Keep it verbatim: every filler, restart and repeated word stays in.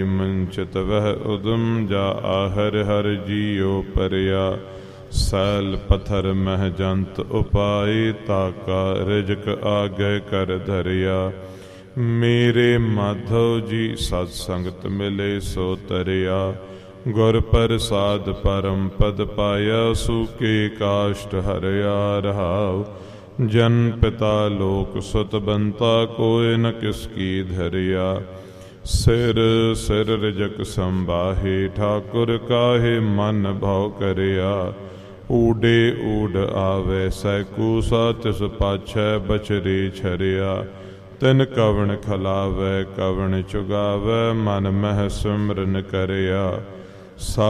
ਮੰਚਿਤ ਵਹਿ ਉਦਮ ਜਾ ਆਹਰ ਹਰ ਜੀਉ ਪਰਿਆ। ਸੈਲ ਪਥਰ ਮਹਿ ਜੰਤ ਉਪਾਈ ਤਾਕਾ ਰਿਜਕ ਆਗੇ ਕਰ ਧਰਿਆ। ਮੇਰੇ ਮਾਧਵ ਜੀ ਸਤ ਸੰਗਤ ਮਿਲੇ ਸੋ ਤਰਿਆ। ਗੁਰ ਪ੍ਰਸਾਦ ਪਰਮ ਪਦ ਪਾਇਆ ਸੂਕੇ ਕਾਸ਼ਟ ਹਰਿਆ ਰਹਾਉ। ਜਨ ਪਿਤਾ ਲੋਕ ਸੁਤ ਬੰਤਾ ਕੋਇ ਨ ਕਿਸ ਕੀ ਧਰਿਆ। ਸਿਰ ਸਿਰ ਰਿਜਕ ਸੰਭਾਹੇ ਠਾਕੁਰ ਕਾਹੇ ਮਨ ਭਉ ਕਰਿਆ। ਊਡੇ ਊਡ ਆਵੇ ਸੈਕੂਸਾ ਤਿਸ ਪਾਛੈ ਬਚਰੇ ਛਰਿਆ। ਤਿਨ ਕਵਣ ਖਲਾਵੈ ਕਵਣ ਚੁਗਾਵੈ ਮਨ ਮਹਿ ਸਿਮਰਨ ਕਰਿਆ।